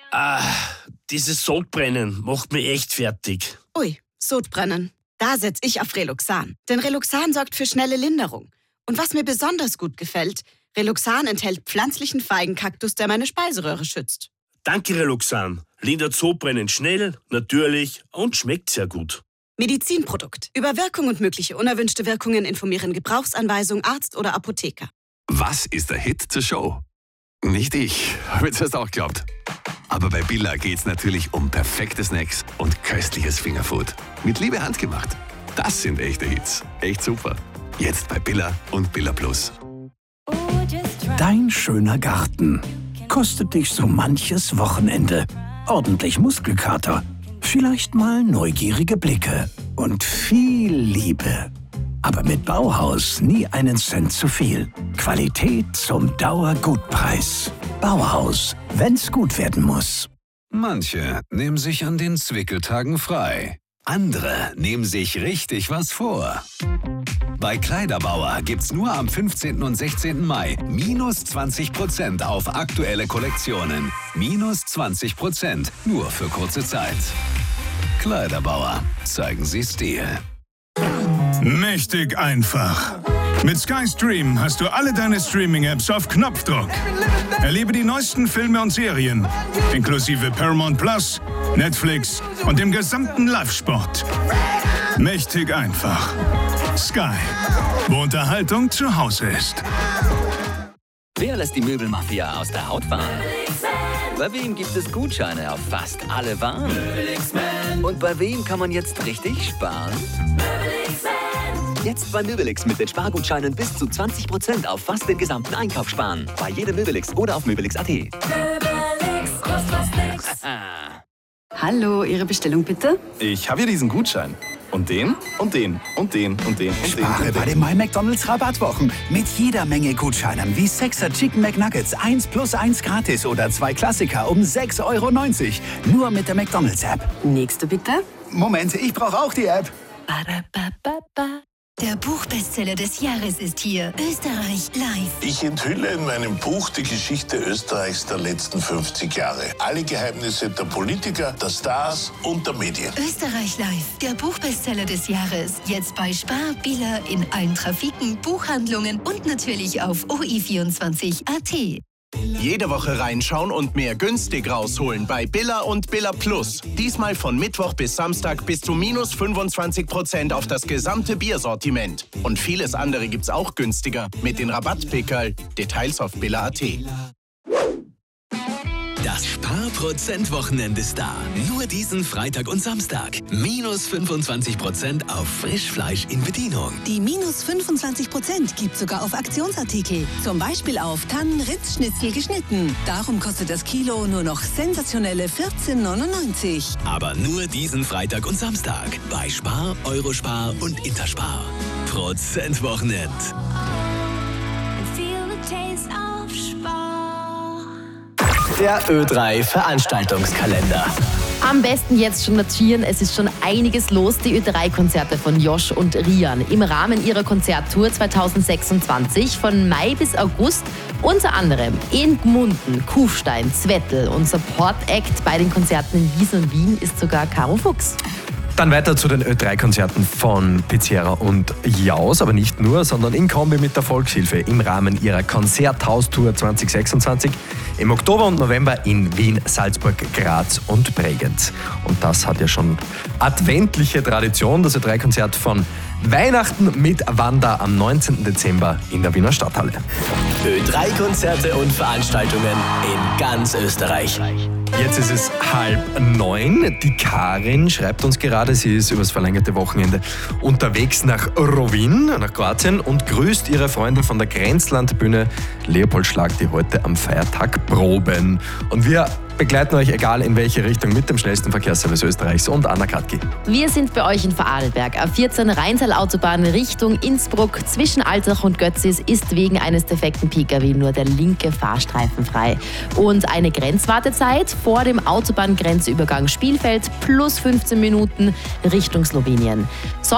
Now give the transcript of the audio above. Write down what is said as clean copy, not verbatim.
Ah, dieses Sodbrennen macht mich echt fertig. Ui, Sodbrennen. Da setze ich auf Reloxan. Denn Reloxan sorgt für schnelle Linderung. Und was mir besonders gut gefällt, Reloxan enthält pflanzlichen Feigenkaktus, der meine Speiseröhre schützt. Danke, Reloxan. Lindert Sodbrennen schnell, natürlich und schmeckt sehr gut. Medizinprodukt. Über Wirkung und mögliche unerwünschte Wirkungen informieren Gebrauchsanweisung, Arzt oder Apotheker. Was ist der Hit zur Show? Nicht ich, habe jetzt erst auch geglaubt. Aber bei Billa geht's natürlich um perfekte Snacks und köstliches Fingerfood. Mit Liebe handgemacht. Das sind echte Hits. Echt super. Jetzt bei Billa und Billa Plus. Dein schöner Garten kostet dich so manches Wochenende. Ordentlich Muskelkater, vielleicht mal neugierige Blicke und viel Liebe. Aber mit Bauhaus nie einen Cent zu viel. Qualität zum Dauergutpreis. Bauhaus, wenn's gut werden muss. Manche nehmen sich an den Zwickeltagen frei. Andere nehmen sich richtig was vor. Bei Kleiderbauer gibt's nur am 15. und 16. Mai minus 20% auf aktuelle Kollektionen. Minus 20%, nur für kurze Zeit. Kleiderbauer, zeigen Sie Stil. Mächtig einfach. Mit Sky Stream hast du alle deine Streaming-Apps auf Knopfdruck. Erlebe die neuesten Filme und Serien, inklusive Paramount Plus, Netflix und dem gesamten Live-Sport. Mächtig einfach. Sky, wo Unterhaltung zu Hause ist. Wer lässt die Möbelmafia aus der Haut fahren? Bei wem gibt es Gutscheine auf fast alle Waren? Und bei wem kann man jetzt richtig sparen? Jetzt bei Möbelix mit den Spargutscheinen bis zu 20% auf fast den gesamten Einkauf sparen. Bei jedem Möbelix oder auf möbelix.at. Möbelix, kostet was nix. Hallo, Ihre Bestellung bitte? Ich habe hier diesen Gutschein. Und den, und den, und den, und den, und den. Spare bei den My McDonald's Rabattwochen. Mit jeder Menge Gutscheinen wie 6er Chicken McNuggets 1 plus 1 gratis oder 2 Klassiker um 6,90 €. Nur mit der McDonald's App. Nächste bitte. Moment, ich brauche auch die App. Der Buchbestseller des Jahres ist hier. Österreich live. Ich enthülle in meinem Buch die Geschichte Österreichs der letzten 50 Jahre. Alle Geheimnisse der Politiker, der Stars und der Medien. Österreich live. Der Buchbestseller des Jahres. Jetzt bei Spar, Billa, in allen Trafiken, Buchhandlungen und natürlich auf OI24.at. Jede Woche reinschauen und mehr günstig rausholen bei Billa und Billa Plus. Diesmal von Mittwoch bis Samstag bis zu minus 25% auf das gesamte Biersortiment. Und vieles andere gibt's auch günstiger mit den Rabattpickerl. Details auf billa.at. Das Sparprozent-Wochenende ist da. Nur diesen Freitag und Samstag. Minus 25% auf Frischfleisch in Bedienung. Die minus 25% gibt sogar auf Aktionsartikel. Zum Beispiel auf Tannen-Ritz-Schnitzel geschnitten. Darum kostet das Kilo nur noch sensationelle 14,99 €. Aber nur diesen Freitag und Samstag. Bei Spar, Eurospar und Interspar. Prozentwochenend. Der Ö3 Veranstaltungskalender. Am besten jetzt schon notieren, es ist schon einiges los. Die Ö3-Konzerte von Josh und Rian im Rahmen ihrer Konzerttour 2026 von Mai bis August unter anderem in Gmunden, Kufstein, Zwettl und Support-Act bei den Konzerten in Wies und Wien ist sogar Caro Fuchs. Dann weiter zu den Ö3-Konzerten von Pizzera und Jaus, aber nicht nur, sondern in Kombi mit der Volkshilfe im Rahmen ihrer Konzerthaustour 2026 im Oktober und November in Wien, Salzburg, Graz und Bregenz. Und das hat ja schon adventliche Tradition, das Ö3-Konzert von Weihnachten mit Wanda am 19. Dezember in der Wiener Stadthalle. Ö3-Konzerte und Veranstaltungen in ganz Österreich. Jetzt ist es 8:30. Die Karin schreibt uns gerade, sie ist übers verlängerte Wochenende unterwegs nach Rovinj, nach Kroatien und grüßt ihre Freunde von der Grenzlandbühne Leopoldschlag, die heute am Feiertag proben. Und wir begleiten euch, egal in welche Richtung, mit dem schnellsten Verkehrsservice Österreichs und Anna Katki. Wir sind bei euch in Vorarlberg. A14 Rheintal-Autobahn Richtung Innsbruck zwischen Altach und Götzis ist wegen eines defekten Pkw nur der linke Fahrstreifen frei. Und eine Grenzwartezeit vor dem Autobahngrenzübergang Spielfeld plus 15 Minuten Richtung Slowenien.